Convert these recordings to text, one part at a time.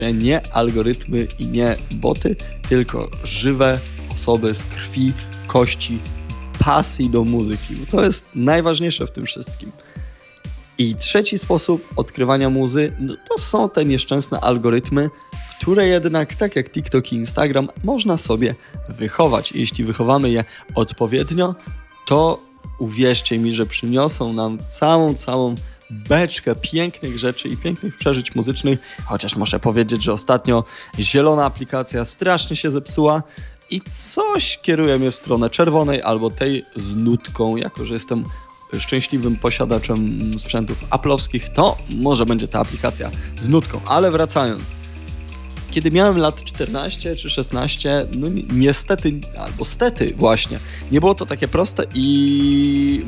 Nie algorytmy i nie boty, tylko żywe osoby z krwi, kości, pasji do muzyki. To jest najważniejsze w tym wszystkim. I trzeci sposób odkrywania muzy, to są te nieszczęsne algorytmy, które jednak, tak jak TikTok i Instagram, można sobie wychować. Jeśli wychowamy je odpowiednio, to uwierzcie mi, że przyniosą nam całą beczkę pięknych rzeczy i pięknych przeżyć muzycznych, chociaż muszę powiedzieć, że ostatnio zielona aplikacja strasznie się zepsuła i coś kieruje mnie w stronę czerwonej albo tej z nutką. Jako że jestem szczęśliwym posiadaczem sprzętów Apple'owskich, to może będzie ta aplikacja z nutką. Ale wracając, kiedy miałem lat 14 czy 16, no niestety, albo stety właśnie, nie było to takie proste i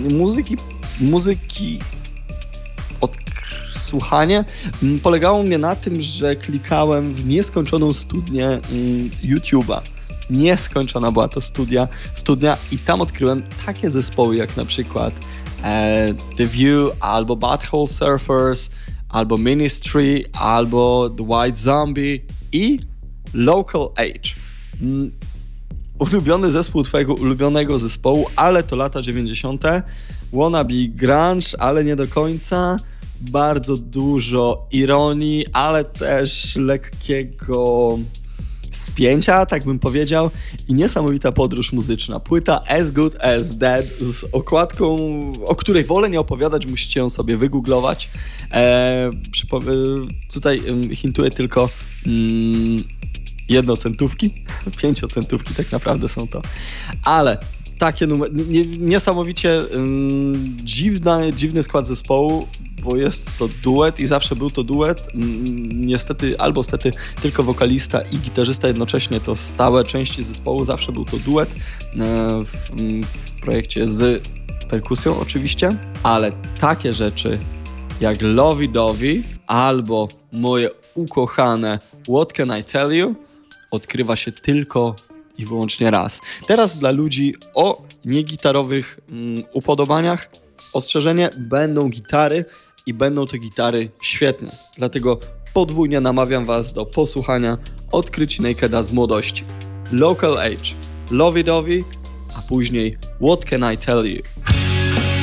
muzyki słuchanie polegało mnie na tym, że klikałem w nieskończoną studnię YouTube'a. Nieskończona była to studnia i tam odkryłem takie zespoły jak na przykład The View, albo Butthole Surfers, albo Ministry, albo The White Zombie i Local Age. Ulubiony zespół twojego ulubionego zespołu, ale to lata 90. Wannabe grunge, ale nie do końca. Bardzo dużo ironii, ale też lekkiego spięcia, tak bym powiedział, i niesamowita podróż muzyczna. Płyta As Good As Dead z okładką, o której wolę nie opowiadać, musicie ją sobie wygooglować. Tutaj hintuję tylko jednocentówki, 5-centówki tak naprawdę są to, ale takie numery, niesamowicie dziwny skład zespołu, bo jest to duet i zawsze był to duet. Niestety albo stety tylko wokalista i gitarzysta jednocześnie to stałe części zespołu. Zawsze był to duet w projekcie z perkusją oczywiście, ale takie rzeczy jak Lovey Dovey albo moje ukochane What Can I Tell You odkrywa się tylko i wyłącznie raz. Teraz dla ludzi o niegitarowych upodobaniach ostrzeżenie, będą gitary i będą to gitary świetne. Dlatego podwójnie namawiam was do posłuchania odkryć Nakeda z młodości. Local Age, Lovey Dovey, a później What Can I Tell You.